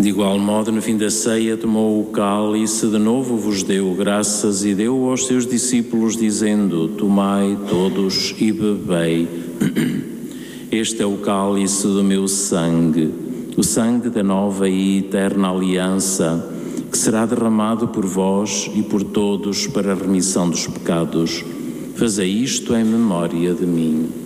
De igual modo, no fim da ceia, tomou o cálice, de novo vos deu graças e deu aos seus discípulos, dizendo: tomai todos e bebei. Este é o cálice do meu sangue, o sangue da nova e eterna aliança, que será derramado por vós e por todos para a remissão dos pecados. Fazei isto em memória de mim.